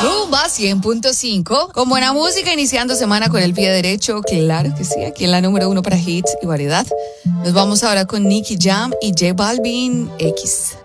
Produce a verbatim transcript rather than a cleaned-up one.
Rumba cien punto cinco, con buena música, iniciando semana con el pie derecho, claro que sí, aquí en la número uno para hits y variedad. Nos vamos ahora con Nicky Jam y J Balvin X.